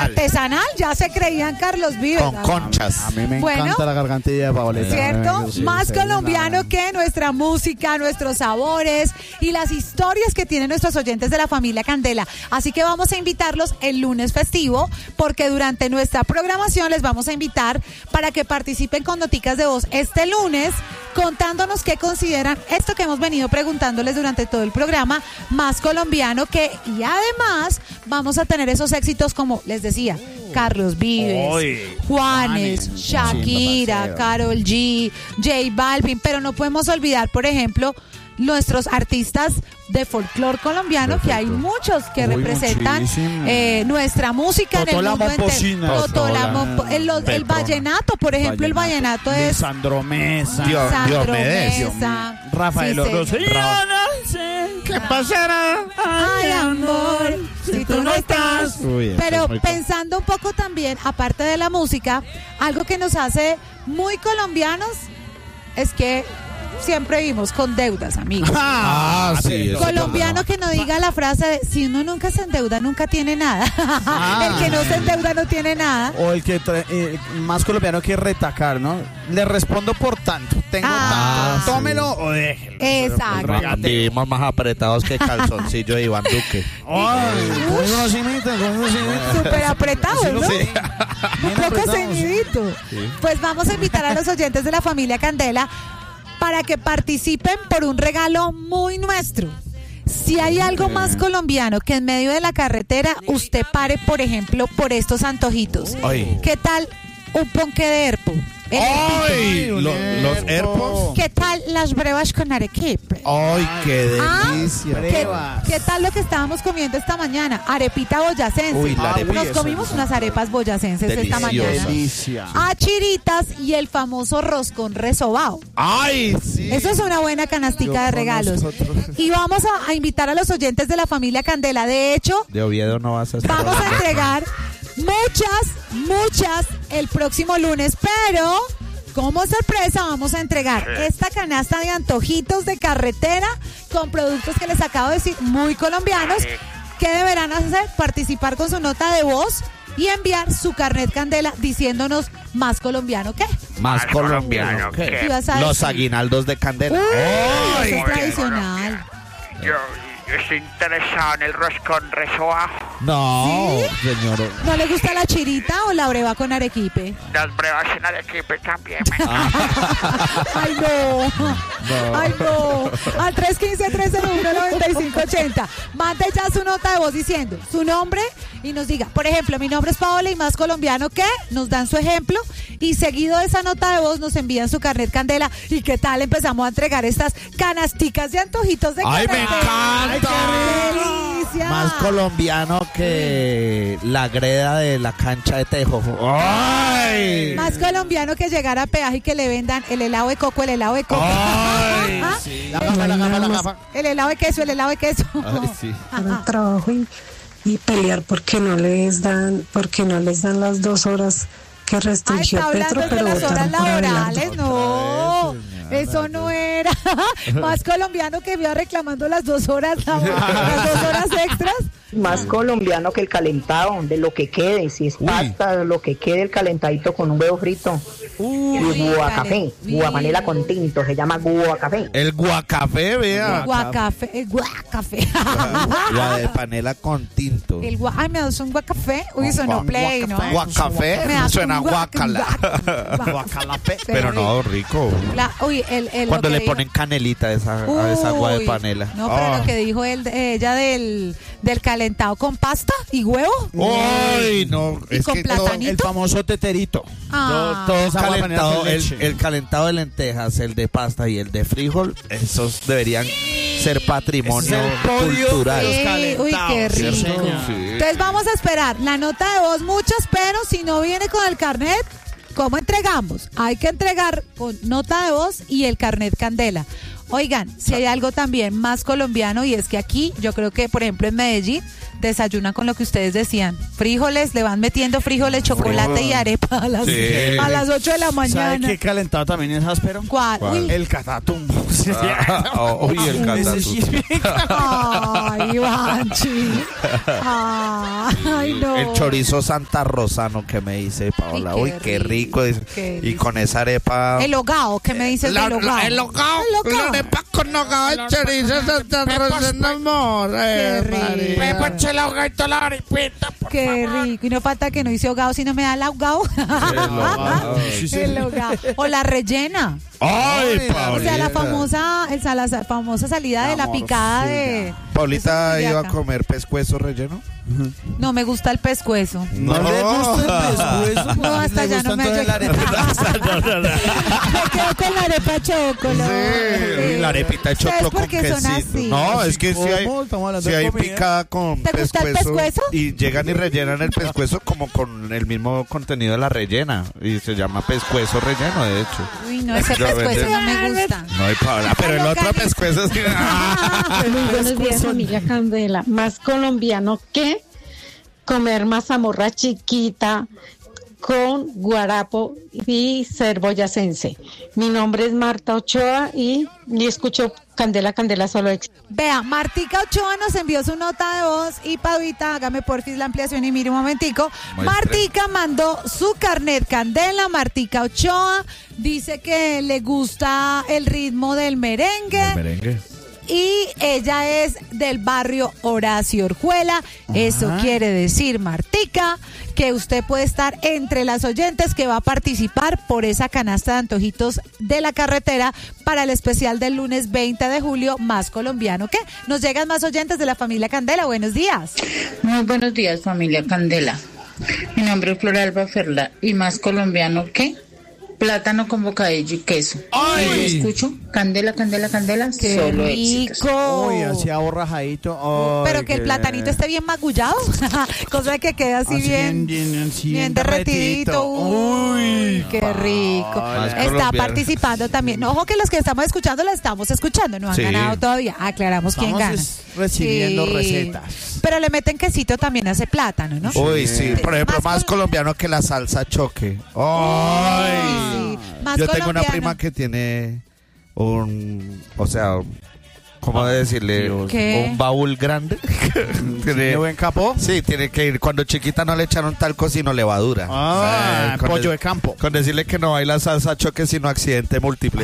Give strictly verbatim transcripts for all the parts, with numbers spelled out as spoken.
artesanal, ya se creían Carlos Vives. Con conchas. A mí me Bueno, encanta la gargantilla de Paoleta. ¿Cierto? Sí, Más sí, colombiano sí, que nuestra música, nuestros sabores y las historias que tienen nuestros oyentes de la familia Candela. Así que vamos a invitarlos el lunes festivo, porque durante nuestra programación les vamos a invitar para que participen con noticas de voz este lunes, contándonos qué consideran esto que hemos venido preguntándoles durante todo el programa, más colombiano que, y además vamos a tener esos éxitos como les decía, Carlos Vives, Oy, Juanes, Juanes, Shakira, Chimba, Karol G, J Balvin, pero no podemos olvidar, por ejemplo, nuestros artistas de folclore colombiano, De que hay folclore. muchos que Uy, representan muchísimo. eh, nuestra música Totó en la el mundo entero. momposina. Totó la Totó la- mompo- el, los- el Petrona. vallenato, por ejemplo, el vallenato es Lisandro Mesa. Dios, Sandro Diomedes. Mesa, Rafael sí, Oroz. señor. Yo no sé qué pasará. Ay, amor, si tú no estás. Uy, eso Pero es muy pensando un poco también, aparte de la música, algo que nos hace muy colombianos es que siempre vivimos con deudas, amigos. Ah, sí. eso Colombiano que no diga la frase de si uno nunca se endeuda, nunca tiene nada. El que no se endeuda no tiene nada. O el que trae, eh, más colombiano que retacar, ¿no? Le respondo por tanto. Tengo Ah, tanto. sí. Tómelo o déjelo. Exacto. Ma- Vivimos más apretados que calzoncillo de Iván Duque. Ay, ¿cómo no se imita? ¿Cómo no se imita? Súper apretado, ¿no? Sí. Un poco ceñidito. Pues vamos a invitar a los oyentes de la familia Candela para que participen por un regalo muy nuestro. Si hay algo más colombiano que en medio de la carretera usted pare, por ejemplo, por estos antojitos. Ay. ¿Qué tal un ponque de herpo? ¡Ay! Lo- los Airpods. ¿Qué tal las brevas con arequipe? ¡Ay, qué Ah, delicia! ¿Qué, Brevas. qué tal lo que estábamos comiendo esta mañana? Arepita boyacense. Uy, la arepa. Nos Uy, comimos eso- unas arepas boyacenses esta Deliciosas. mañana. Delicia. Achiritas y el famoso roscón resobao. ¡Ay, sí! Eso es una buena canastica Yo de regalos. conozco otro. Y vamos a, a invitar a los oyentes de la familia Candela. De hecho, De Oviedo no vas a estar. vamos a entregar muchas, muchas el próximo lunes, pero como sorpresa vamos a entregar esta canasta de antojitos de carretera con productos que les acabo de decir, muy colombianos. ¿Qué deberán hacer? Participar con su nota de voz y enviar su carnet Candela diciéndonos más colombiano que. Más colombiano. ¿Qué? ¿Qué ibas a Los decir? aguinaldos de Candela. Uy, ¡Ay! eso es Muy tradicional. Yo, yo estoy interesado en el roscón resoa. No, señor. ¿No le gusta la chirita o la breva con arequipe? Las brevas en Arequipe también. Ay, no. Ay, no. Al tres uno cinco, tres cero uno, nueve cinco ocho cero. Mande ya su nota de voz diciendo su nombre y nos diga, por ejemplo, mi nombre es Paola y más colombiano que, nos dan su ejemplo y seguido de esa nota de voz nos envían su carnet Candela. ¿Y qué tal empezamos a entregar estas canasticas de antojitos de ¡Ay, me carretera? encanta! ¡Qué delicia! Más colombiano que la greda de la cancha de Tejo. ¡Ay! Más colombiano que llegar a peaje y que le vendan el helado de coco, el helado de coco. ¡Ay! ¿Ah? La gafa, la gafa, la gafa. El helado de queso, el helado de queso. Ay, sí. Para trabajo y, y pelear porque no les dan porque no les dan las dos horas que Ah, restringió está hablando Petro, de pero las horas votaron por laborales, adelante. no, Otra vez, eso no era. Más colombiano que iba reclamando las dos horas, las dos horas extras. Más colombiano que el calentado, de lo que quede, si es Uy. pasta, de lo que quede el calentadito con un huevo frito. Uy, Y guacafé, cale- guapanela con tinto, se llama guacafé. El guacafé, vea. Guacafé, eh, guacafé. La de panela con tinto. El gua- Ay, me das un guacafé. Uy, sonó play, ¿no? Guacafé Me das suena un guac- guacala. guac- Guacalape. Pero no, rico. La- uy, el, el, Cuando lo que le dijo- ponen canelita a esa, a esa agua de Uy, panela. No, pero Ah. lo que dijo él, ella del, del calentado con pasta y huevo. ¡Ay, no! ¿Y Es con que platanito? todo, El famoso teterito. Ah. todo Esa agua de panela calentado, con el, leche. el calentado de lentejas, el de pasta y el de frijol, esos deberían ser patrimonio Ese es el podio cultural. de los Sí, uy, qué calentados, sí, rico. señor. Sí. Entonces vamos a esperar la nota de voz muchas, pero si no viene con el carnet, ¿cómo entregamos? Hay que entregar con nota de voz y el carnet Candela. Oigan, si hay algo también más colombiano y es que aquí, yo creo que por ejemplo en Medellín, desayunan con lo que ustedes decían, frijoles, le van metiendo frijoles, chocolate y arepa a las, Sí. a las ocho de la ¿Sabe mañana. qué calentado también es áspero? ¿Cuál? ¿Cuál? Uy. El catatumbo. Ah, uy, el Ese sí es catatumbo. bien Ay, Banchi. Ah. Ay, no. El chorizo Santa Rosano que me dice Paola. Ay, Uy, qué qué rico. rico, dice. qué Y rico. con esa arepa. El hogao, ¿qué me dices La- del hogao? la- el hogao. El hogao. La arepa con hogao, el chorizo Santa Rosano, amor. Eh, Qué rico. María. Me ponche la hoja y toda la arepita, por Qué favor. rico. Y no falta que no hice hogao, si no me da el hogao. hogao. Sí, sí. El hogao. O la rellena. Ay, O sea, Paulita. la famosa, el, sal- la famosa salida de la Amor, picada sí, de... Paulita Eso es de iba a acá. comer pescuezo relleno. No me gusta el pescuezo. No, le gusta el pescuezo. No, hasta le ya gusta no me entonces la llega. arepa. Me quedo con la arepa chocolo. Sí, la arepita de ¿Ustedes choclo por con qué son quesito. así? No, es que si hay, ¿Cómo? Estamos hablando si de hay comida. picada con ¿Te gusta el pescuezo? y llegan y rellenan el pescuezo como con el mismo contenido de la rellena y se llama pescuezo relleno, de hecho. Uy, no, ese Lo pescuezo venden. no me gusta. No hay Paola, pero el otro pescuezo sí. Muy buenos días, familia Candela. Más colombiano que comer mazamorra chiquita con guarapo y ser boyacense. Mi nombre es Marta Ochoa y, y escucho Candela, Candela solo éxito. Vea, Martica Ochoa nos envió su nota de voz y Paudita, hágame porfis la ampliación y mire un momentico. Muestre. Martica mandó su carnet Candela. Martica Ochoa dice que le gusta el ritmo del merengue. Merengue. Y ella es del barrio Horacio Orjuela. Eso quiere decir, Martica, que usted puede estar entre las oyentes que va a participar por esa canasta de antojitos de la carretera para el especial del lunes veinte de julio, más colombiano que. Nos llegan más oyentes de la familia Candela. Buenos días. Muy buenos días, familia Candela. Mi nombre es Flora Alba Ferla y más colombiano que plátano con bocadillo y queso. ¡Ay! Y yo escucho Candela, Candela, Candela, ¡Qué solo éxitos. rico! Uy, así aborrajadito. Ay, Pero que el qué- platanito esté bien magullado, cosa de que quede así, Así bien, bien, bien, así bien bien derretidito. derretidito. Uy, Uy, qué rico. Más Está colombiano. participando también. Ojo que los que estamos escuchando la estamos escuchando, no han Sí. ganado todavía. Aclaramos quién Estamos gana. es recibiendo Sí. recetas. Pero le meten quesito también a ese plátano, ¿no? Uy, sí, por ejemplo, Más más col- colombiano que la salsa choque. Ay. Sí, más Yo tengo una colombiano. prima que tiene un, o sea, ¿cómo decirle? ¿Qué? Un baúl grande. ¿De Tiene- buen capó? Sí, tiene que ir. Cuando chiquita no le echaron talco, sino levadura. Ah, Eh, con pollo de- de campo. Con decirle que no baila salsa choque, sino accidente múltiple.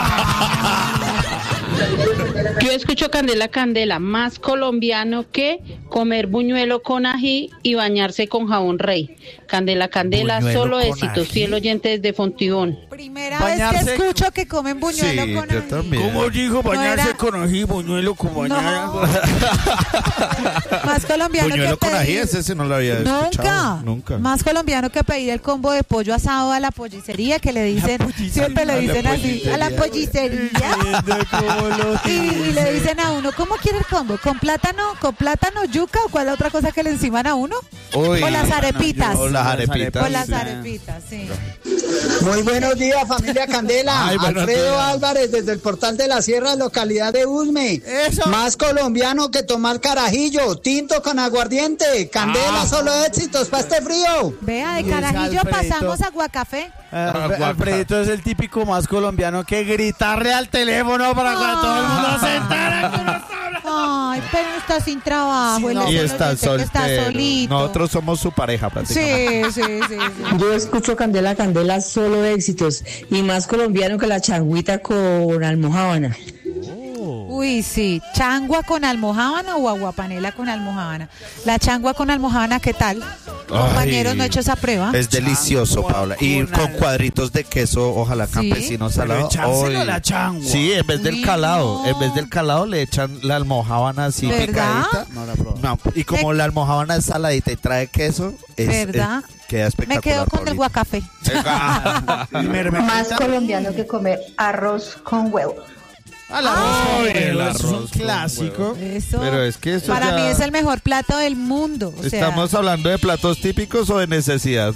Yo escucho Candela, Candela, más colombiano que comer buñuelo con ají y bañarse con jabón rey. Candela, Candela, Buñuelo solo con éxitos, ají. fiel oyente desde Fontibón. Primera Bañarse vez que escucho que comen buñuelo Sí, con yo ají. también. ¿Cómo dijo bañarse era- con ají, buñuelo con bañada? No. Más colombiano Buñuelo que con ají, pedir- ese sí no lo había Nunca. escuchado. Nunca. Más colombiano que pedir el combo de pollo asado a la pollicería, que le dicen, siempre le A la dicen así, a la pollicería. Y, y le dicen a uno, ¿cómo quiere el combo? ¿Con plátano, con plátano, yuca o cuál otra cosa que le enciman a uno? Uy. O las arepitas. O las arepitas. O las sí. arepitas, sí. Muy buenos días, familia Candela. Ay, buenos Alfredo días. Álvarez, desde el Portal de la Sierra, localidad de Usme. Eso. Más colombiano que tomar carajillo, tinto con aguardiente. Candela, solo éxitos para este frío. Vea, de Y ese carajillo Alfredito. pasamos a guacafé. Alfre- Alfredito es el típico más colombiano que gritarle al teléfono para que todo el mundo se entere que uno está hablando. Ay, pero está sin trabajo. Sí, él no. es Y el está oyente que está soltero. solito. Nosotros somos su pareja prácticamente. Sí, sí, sí, sí. Yo escucho Candela, Candela solo éxitos y más colombiano que la changuita con almojábana. Uy, sí. ¿Changua con almojábana o aguapanela con almojábana? La changua con almojábana, ¿qué tal? Compañeros, no he hecho esa prueba. Es delicioso, Changua Paula. Y con con al- cuadritos de queso, ojalá ¿Sí? campesino Pero salado. echárselo Ay. a la changua. Sí, en vez del Uy, calado. no. En vez del calado le echan la almojábana así ¿Verdad? picadita. No la probé. No, y como la almojábana es saladita y trae queso, es, ¿Verdad? es- queda Me espectacular. quedo con el Paulita. guacafé. Más colombiano que comer arroz con huevo. Al arroz con Ay, huevo, el eso arroz es un con clásico. Eso. Pero es que eso Para ya- mí es el mejor plato del mundo. O sea, ¿Estamos hablando de platos típicos o de necesidad?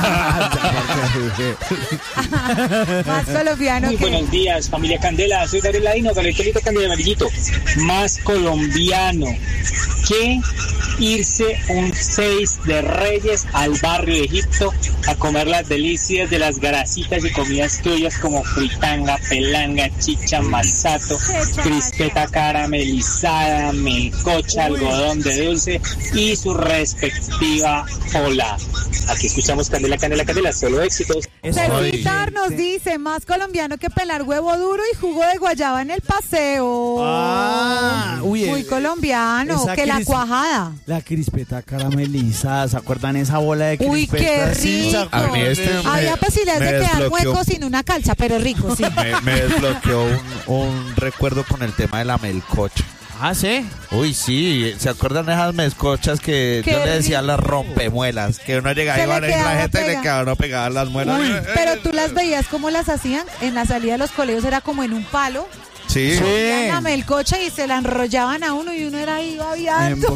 más colombiano Muy que... buenos días, familia Candela. Soy Darío Ladino, Calentolito Candela Amarillito. Más colombiano que irse un seis de Reyes al barrio de Egipto a comer las delicias de las grasitas y comidas tuyas como fritanga, pelanga, chicha, masato, crispeta caramelizada, melcocha, algodón de dulce y su respectiva hola. Aquí escuchamos Candela, Candela, Candela, solo éxitos. Celcitar nos dice, más colombiano que pelar huevo duro y jugo de guayaba en el paseo. Ah, uy, Muy eh, colombiano, esa que la cris- cuajada. La crispeta caramelizada, ¿se acuerdan esa bola de crispeta? Uy, qué Sí, ¿se rico. A mí este me- Había posibilidades me de quedar desbloqueó. hueco sin una calza, pero rico, sí. Me, me desbloqueó un, un recuerdo con el tema de la melcocha. Ah, ¿sí? Uy, sí, ¿se acuerdan de esas mezcochas que Qué yo le decía rico. las rompemuelas? Que uno llegaba Se y le iba a la quedaba gente y le pega. quedaban no pegadas las muelas. Pero tú las veías como las hacían en la salida de los colegios, era como en un palo. Sí. Ponían la melcocha y se la enrollaban a uno y uno era ahí babeando.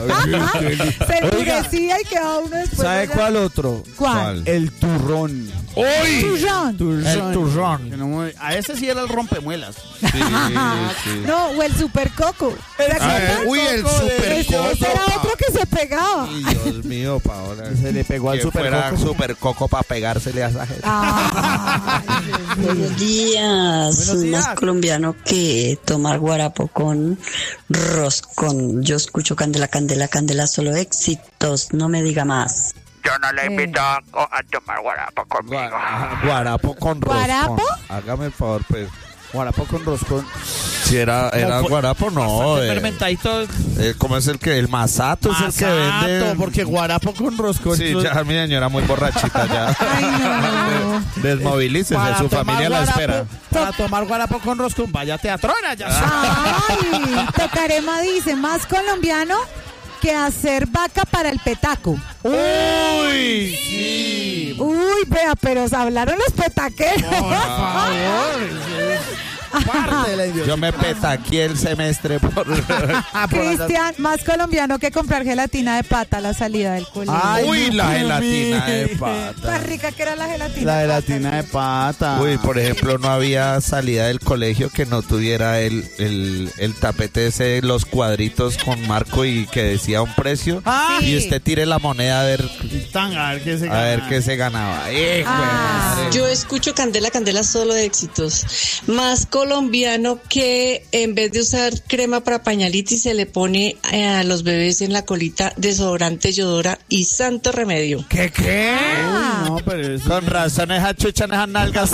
Se endurecía y quedaba uno después. ¿Sabe era- cuál otro? ¿Cuál? El turrón. ¡Uy! Turrón. Turrón. El turrón. Que no me- A ese sí era el rompemuelas. Sí, sí. No, o el super coco. Ah, eh, uy, el super Ese ese era coco. otro que se pegaba. Ay, Dios mío, Paola. Se le pegó al Que super fuera coco. super coco para pegársele a esa gente. Ah, Buenos días. Buenos días. Más colombiano que tomar guarapo con roscón. Yo escucho Candela, Candela, Candela, solo éxitos. No me diga más. Yo no le Eh. invito a, a tomar guarapo conmigo. Gua- Guarapo con roscón. ¿Guarapo? Hágame el favor, pues. Guarapo con roscón. Si era, era Como- guarapo, no. Bastante eh, fermentadito. eh, ¿Cómo es el que? El masato es el que vende. Masato, porque guarapo con roscón. Sí, ya mi señora muy borrachita ya. ay, no. Desmovilícese, Para su tomar familia la guarapo- espera. Para tomar guarapo con roscón, vaya teatrona ya. Ay, Tocarema dice, más colombiano que hacer vaca para el petaco. Uy, sí. Uy, vea, pero hablaron los petaqueros. Por favor. es parte de la idiotez. Yo me petaqué el semestre por... Cristian, más colombiano que comprar gelatina de pata a la salida del colegio. Ay, Uy, no, la Dios gelatina mío. de pata. Tan rica que era la gelatina. La de pata. gelatina de pata. Uy, por ejemplo, no había salida del colegio que no tuviera el, el, el tapete ese, los cuadritos con marco y que decía un precio. Ah. Y usted tire la moneda a ver, Tan, a ver qué se a ver gana. qué se ganaba. ¡Eh, Ah. madre! Yo escucho Candela, Candela, solo éxitos. Más colombiano que en vez de usar crema para pañalitis se le pone eh, a los bebés en la colita desodorante Yodora y santo remedio. ¿Qué, qué? Ah. Uy, no, pero eso... Con razón esa chucha en esas nalgas.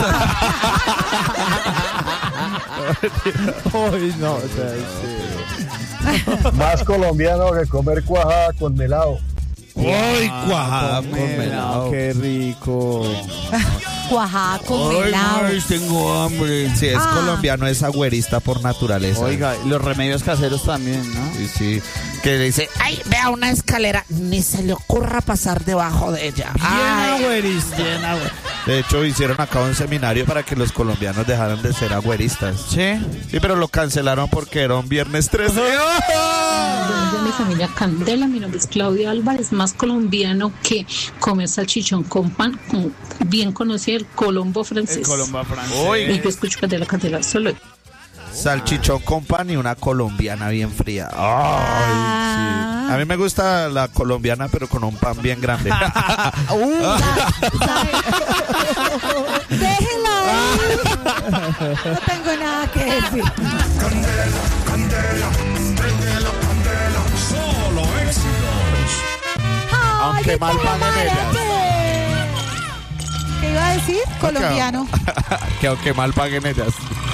Uy, no, o sea, sí. Más colombiano que comer cuajada con melado. ¡Uy, cuajada con con melado! Qué rico. Cuajada con Ay, melado. Mari, tengo hambre. Si es Ah. colombiano, es agüerista por naturaleza. Oiga, y los remedios caseros también, ¿no? Sí, sí. Que dice, Ay, vea una escalera, ni se le ocurra pasar debajo de ella. Bien Ay, agüerista, bien agüerista. de hecho, hicieron acá un seminario para que los colombianos dejaran de ser agüeristas. ¿Sí? Sí, pero lo cancelaron porque era un viernes trece. Buenos días, mi familia Candela. Mi nombre es Claudia Álvarez, más colombiano que comer salchichón con pan, con- bien conocido el Colombo francés. El Colombo francés. Y yo escucho Candela, Candela, solo. Salchichón con pan y una colombiana bien fría. Ay, sí. A mí me gusta la colombiana, pero con un pan bien grande. Déjela ahí. No tengo nada que decir. Solo éxitos. Aunque Ay, mal paguen ellas. ¿Qué iba a decir? Colombiano. Que aunque mal paguen ellas.